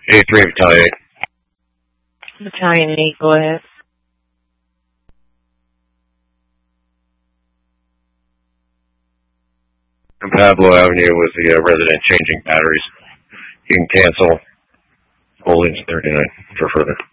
A3 Battalion 8. Battalion 8, go ahead. On Pablo Avenue with the resident changing batteries. You can cancel Holdings 39 for further.